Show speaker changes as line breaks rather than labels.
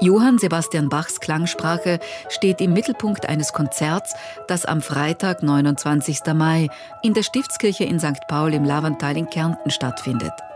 Johann Sebastian Bachs Klangsprache steht im Mittelpunkt eines Konzerts, das am Freitag, 29. Mai, in der Stiftskirche in St. Paul im Lavantal in Kärnten stattfindet.